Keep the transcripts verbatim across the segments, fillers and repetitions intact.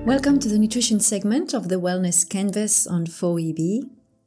Welcome to the nutrition segment of the Wellness Canvas on four E B.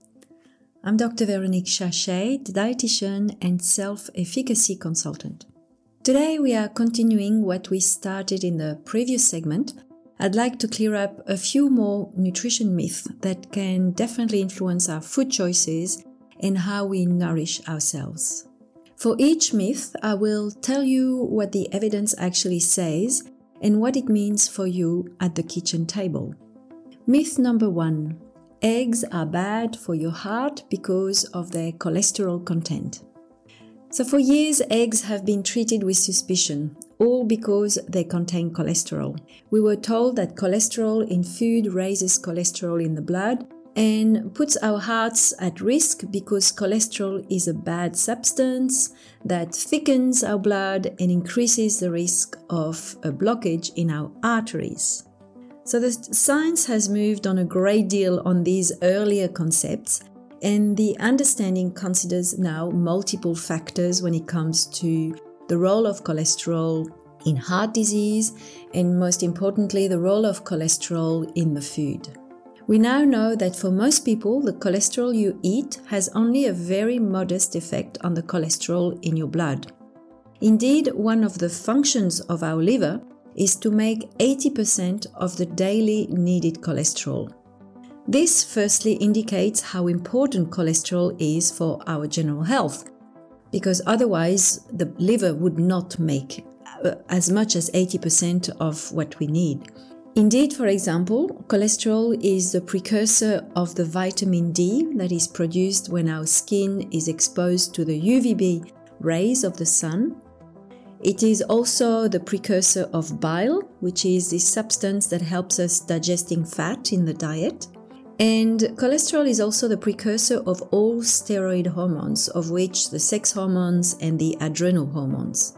I'm Doctor Veronique Chachet, dietitian and self-efficacy consultant. Today we are continuing what we started in the previous segment. I'd like to clear up a few more nutrition myths that can definitely influence our food choices and how we nourish ourselves. For each myth, I will tell you what the evidence actually says and what it means for you at the kitchen table. Myth number one: eggs are bad for your heart because of their cholesterol content. So for years, eggs have been treated with suspicion, all because they contain cholesterol. We were told that cholesterol in food raises cholesterol in the blood and puts our hearts at risk because cholesterol is a bad substance that thickens our blood and increases the risk of a blockage in our arteries. So the science has moved on a great deal on these earlier concepts, and the understanding considers now multiple factors when it comes to the role of cholesterol in heart disease and, most importantly, the role of cholesterol in the food. We now know that for most people, the cholesterol you eat has only a very modest effect on the cholesterol in your blood. Indeed, one of the functions of our liver is to make eighty percent of the daily needed cholesterol. This firstly indicates how important cholesterol is for our general health, because otherwise the liver would not make as much as eighty percent of what we need. Indeed, for example, cholesterol is the precursor of the vitamin D that is produced when our skin is exposed to the U V B rays of the sun. It is also the precursor of bile, which is the substance that helps us digesting fat in the diet. And cholesterol is also the precursor of all steroid hormones, of which the sex hormones and the adrenal hormones.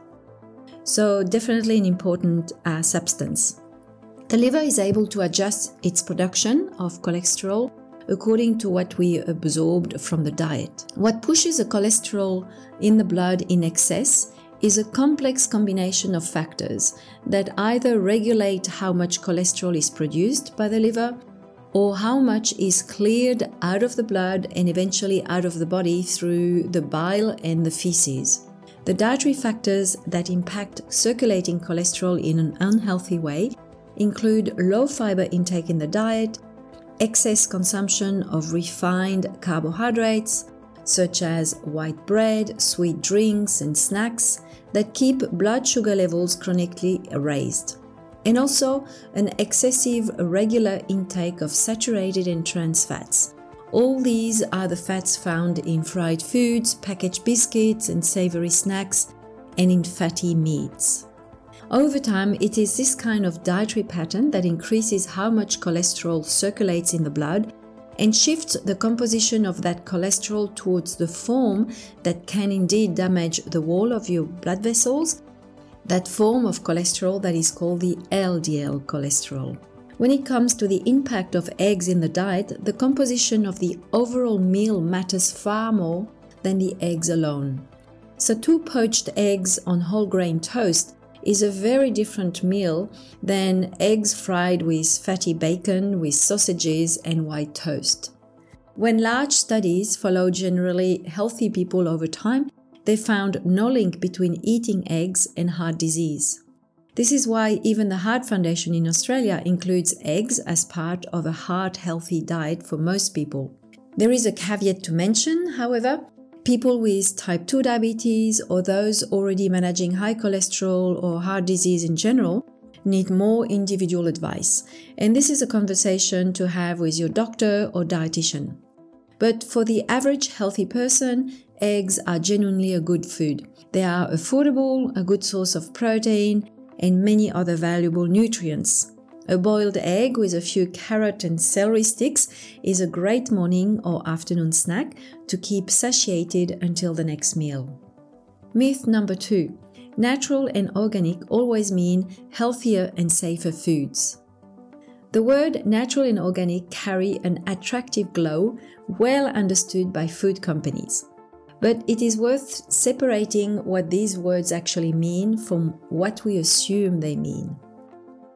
So definitely an important uh, substance. The liver is able to adjust its production of cholesterol according to what we absorbed from the diet. What pushes the cholesterol in the blood in excess is a complex combination of factors that either regulate how much cholesterol is produced by the liver or how much is cleared out of the blood and eventually out of the body through the bile and the feces. The dietary factors that impact circulating cholesterol in an unhealthy way include low fiber intake in the diet, excess consumption of refined carbohydrates, such as white bread, sweet drinks, and snacks that keep blood sugar levels chronically raised, and also an excessive regular intake of saturated and trans fats. All these are the fats found in fried foods, packaged biscuits, and savory snacks, and in fatty meats. Over time, it is this kind of dietary pattern that increases how much cholesterol circulates in the blood and shifts the composition of that cholesterol towards the form that can indeed damage the wall of your blood vessels, that form of cholesterol that is called the L D L cholesterol. When it comes to the impact of eggs in the diet, the composition of the overall meal matters far more than the eggs alone. So two poached eggs on whole grain toast is a very different meal than eggs fried with fatty bacon, with sausages and white toast. When large studies followed generally healthy people over time, they found no link between eating eggs and heart disease. This is why even the Heart Foundation in Australia includes eggs as part of a heart-healthy diet for most people. There is a caveat to mention, however. People with type two diabetes or those already managing high cholesterol or heart disease in general need more individual advice, and this is a conversation to have with your doctor or dietitian. But for the average healthy person, eggs are genuinely a good food. They are affordable, a good source of protein, and many other valuable nutrients. A boiled egg with a few carrot and celery sticks is a great morning or afternoon snack to keep satiated until the next meal. Myth number two: natural and organic always mean healthier and safer foods. The word natural and organic carry an attractive glow well understood by food companies. But it is worth separating what these words actually mean from what we assume they mean.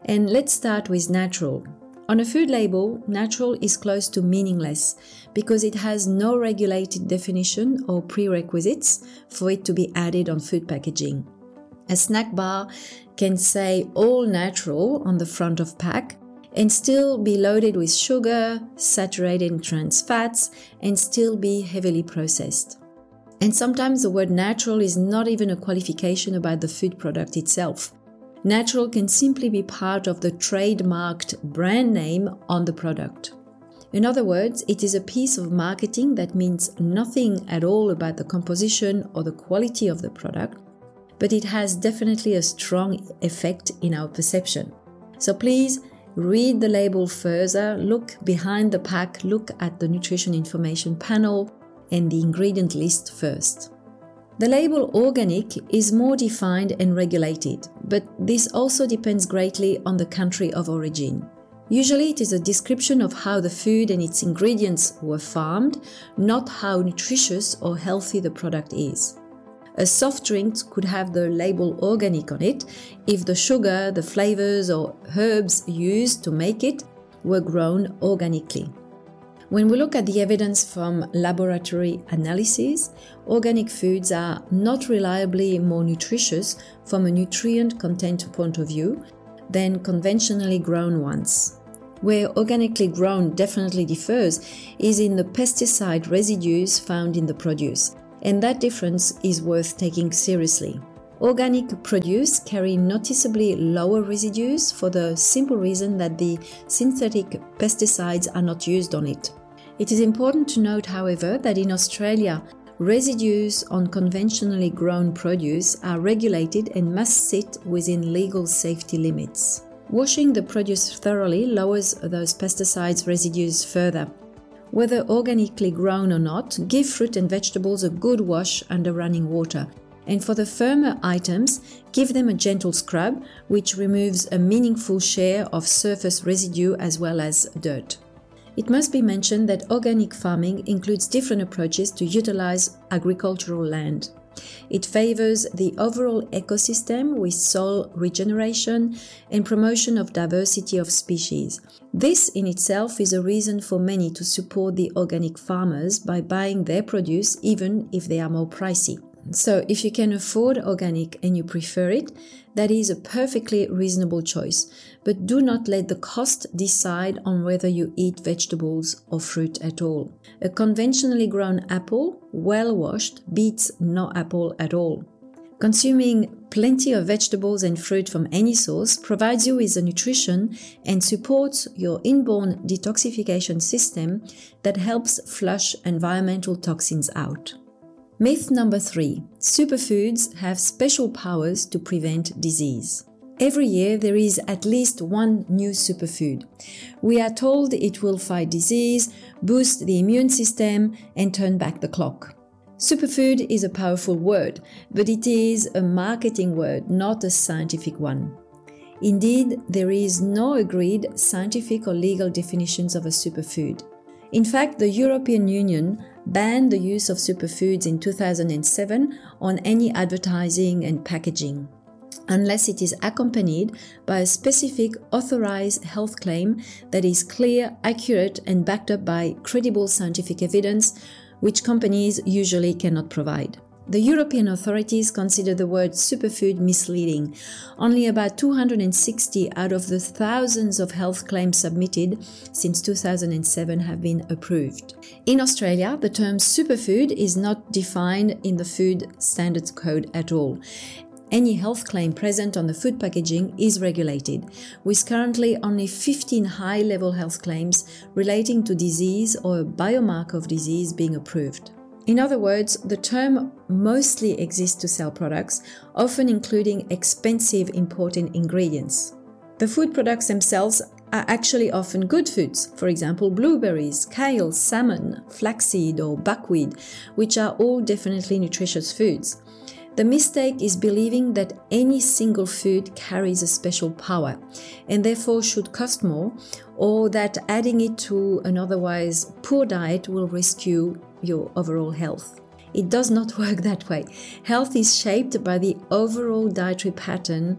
And let's start with natural. On a food label, natural is close to meaningless because it has no regulated definition or prerequisites for it to be added on food packaging. A snack bar can say all natural on the front of pack and still be loaded with sugar, saturated and trans fats, and still be heavily processed. And sometimes the word natural is not even a qualification about the food product itself. Natural can simply be part of the trademarked brand name on the product. In other words, it is a piece of marketing that means nothing at all about the composition or the quality of the product, but it has definitely a strong effect in our perception. So please read the label further, look behind the pack, look at the nutrition information panel and the ingredient list first. The label organic is more defined and regulated, but this also depends greatly on the country of origin. Usually it is a description of how the food and its ingredients were farmed, not how nutritious or healthy the product is. A soft drink could have the label organic on it if the sugar, the flavors or herbs used to make it were grown organically. When we look at the evidence from laboratory analysis, organic foods are not reliably more nutritious from a nutrient content point of view than conventionally grown ones. Where organically grown definitely differs is in the pesticide residues found in the produce, and that difference is worth taking seriously. Organic produce carry noticeably lower residues for the simple reason that the synthetic pesticides are not used on it. It is important to note, however, that in Australia, residues on conventionally grown produce are regulated and must sit within legal safety limits. Washing the produce thoroughly lowers those pesticides residues further. Whether organically grown or not, give fruit and vegetables a good wash under running water. And for the firmer items, give them a gentle scrub, which removes a meaningful share of surface residue as well as dirt. It must be mentioned that organic farming includes different approaches to utilize agricultural land. It favors the overall ecosystem with soil regeneration and promotion of diversity of species. This in itself is a reason for many to support the organic farmers by buying their produce even if they are more pricey. So if you can afford organic and you prefer it, that is a perfectly reasonable choice. But do not let the cost decide on whether you eat vegetables or fruit at all. A conventionally grown apple, well washed, beats no apple at all. Consuming plenty of vegetables and fruit from any source provides you with the nutrition and supports your inborn detoxification system that helps flush environmental toxins out. Myth number three. Superfoods have special powers to prevent disease. Every year there is at least one new superfood. We are told it will fight disease, boost the immune system, and turn back the clock. Superfood is a powerful word, but it is a marketing word, not a scientific one. Indeed, there is no agreed scientific or legal definitions of a superfood. In fact, the European Union banned the use of superfoods in two thousand seven on any advertising and packaging, unless it is accompanied by a specific authorized health claim that is clear, accurate, and backed up by credible scientific evidence, which companies usually cannot provide. The European authorities consider the word superfood misleading. Only about two hundred sixty out of the thousands of health claims submitted since two thousand seven have been approved. In Australia, the term superfood is not defined in the Food Standards Code at all. Any health claim present on the food packaging is regulated, with currently only fifteen high-level health claims relating to disease or a biomarker of disease being approved. In other words, the term mostly exists to sell products, often including expensive imported ingredients. The food products themselves are actually often good foods, for example blueberries, kale, salmon, flaxseed or buckwheat, which are all definitely nutritious foods. The mistake is believing that any single food carries a special power and therefore should cost more, or that adding it to an otherwise poor diet will rescue your overall health. It does not work that way. Health is shaped by the overall dietary pattern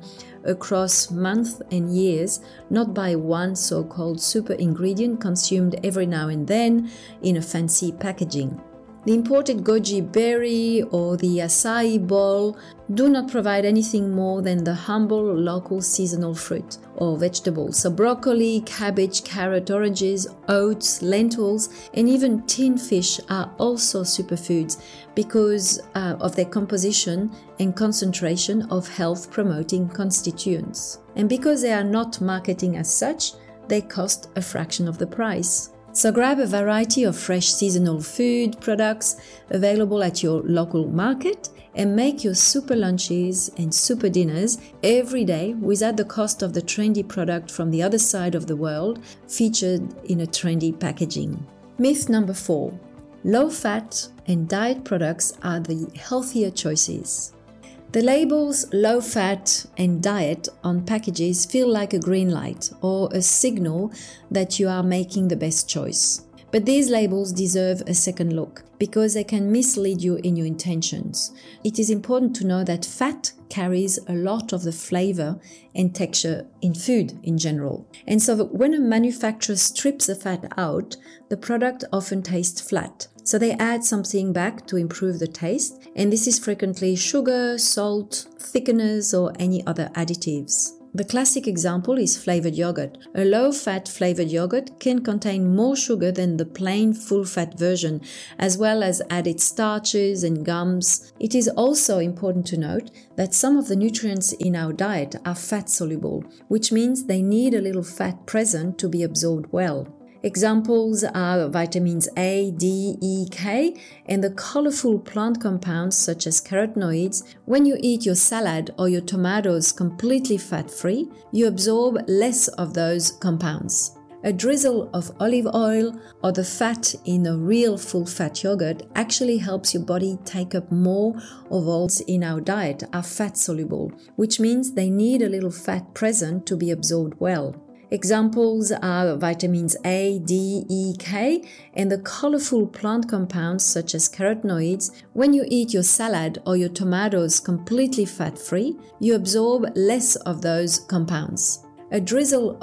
across months and years, not by one so-called super ingredient consumed every now and then in a fancy packaging. The imported goji berry or the acai bowl do not provide anything more than the humble local seasonal fruit or vegetables. So broccoli, cabbage, carrot, oranges, oats, lentils, and even tin fish are also superfoods because uh, of their composition and concentration of health-promoting constituents. And because they are not marketing as such, they cost a fraction of the price. So grab a variety of fresh seasonal food products available at your local market and make your super lunches and super dinners every day without the cost of the trendy product from the other side of the world featured in a trendy packaging. Myth number four. Low-fat and diet products are the healthier choices. The labels low fat and diet on packages feel like a green light or a signal that you are making the best choice. But these labels deserve a second look because they can mislead you in your intentions. It is important to know that fat carries a lot of the flavor and texture in food in general. And so when a manufacturer strips the fat out, the product often tastes flat. So they add something back to improve the taste, and this is frequently sugar, salt, thickeners, or any other additives. The classic example is flavored yogurt. A low-fat flavored yogurt can contain more sugar than the plain full-fat version, as well as added starches and gums. It is also important to note that some of the nutrients in our diet are fat-soluble, which means they need a little fat present to be absorbed well. Examples are vitamins A, D, E, K, and the colorful plant compounds such as carotenoids. When you eat your salad or your tomatoes completely fat-free, you absorb less of those compounds. A drizzle of olive oil or the fat in a real full-fat yogurt actually helps your body take up more of all in our diet are fat-soluble, which means they need a little fat present to be absorbed well. Examples are vitamins A, D, E, K, and the colorful plant compounds such as carotenoids. When you eat your salad or your tomatoes completely fat-free, you absorb less of those compounds. A drizzle